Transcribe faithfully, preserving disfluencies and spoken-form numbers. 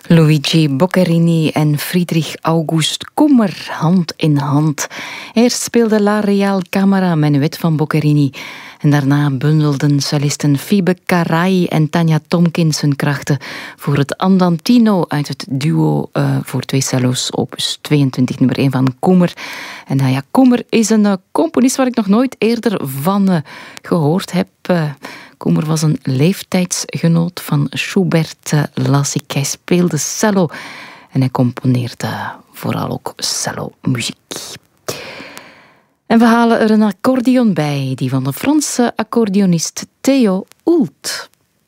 Luigi Boccherini en Friedrich August Kummer, hand in hand. Eerst speelde La Real Camera Menuet van Boccherini. En daarna bundelden solisten Fibe Carai en Tanja Tomkins hun krachten voor het Andantino uit het duo uh, voor twee cello's, opus tweeëntwintig, nummer één van Kummer. En uh, ja, Kummer is een uh, componist waar ik nog nooit eerder van uh, gehoord heb. Uh, Kummer was een leeftijdsgenoot van Schubert, uh, las ik. Hij speelde cello en hij componeerde vooral ook cello-muziek. En we halen er een accordeon bij, die van de Franse accordeonist Theo Oult.